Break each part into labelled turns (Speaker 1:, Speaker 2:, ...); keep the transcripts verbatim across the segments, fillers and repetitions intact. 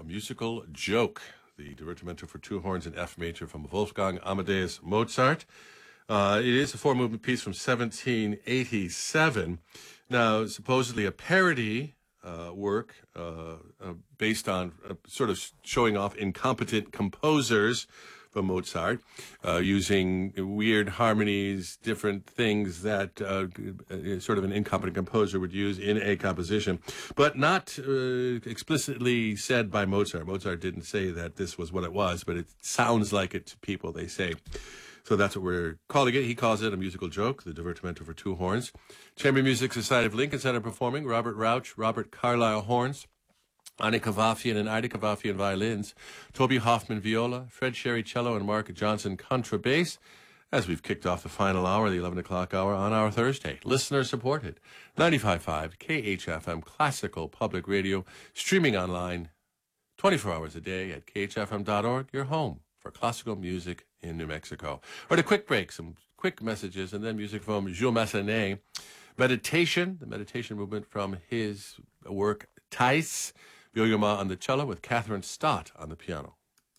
Speaker 1: musical joke, the divertimento for two horns in F major from Wolfgang Amadeus Mozart. Uh, it is a four-movement piece from seventeen eighty-seven. Now, supposedly a parody uh, work uh, uh, based on uh, sort of showing off incompetent composers from Mozart, uh, using weird harmonies, different things that uh, sort of an incompetent composer would use in a composition, but not uh, explicitly said by Mozart. Mozart didn't say that this was what it was, but it sounds like it to people, they say. So that's what we're calling it. He calls it a musical joke, the divertimento for two horns. Chamber Music Society of Lincoln Center performing Robert Rauch, Robert Carlyle horns, Annika Vafian and Ida Vafian violins, Toby Hoffman viola, Fred Sherry cello, and Mark Johnson contrabass, as we've kicked off the final hour, the eleven o'clock hour, on our Thursday. Listener supported. ninety-five point five K H F M Classical Public Radio, streaming online twenty-four hours a day at K H F M dot org, your home for classical music in New Mexico. Or a quick break, some quick messages, and then music from Jules Massenet. Meditation, the meditation movement from his work Thais. Yo-Yo Ma on the cello with Catherine Stott on the piano.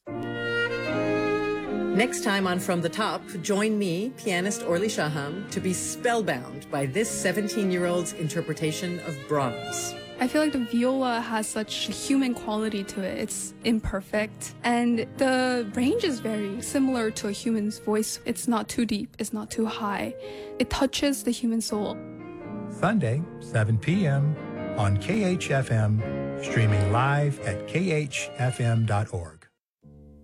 Speaker 2: Next time on From the Top, join me, pianist Orly Shaham, to be spellbound by this seventeen-year-old's interpretation of Brahms.
Speaker 3: I feel like the viola has such a human quality to it. It's imperfect. And the range is very similar to a human's voice. It's not too deep. It's not too high. It touches the human soul.
Speaker 4: Sunday, seven p.m. on K H F M, streaming live at K H F M dot org.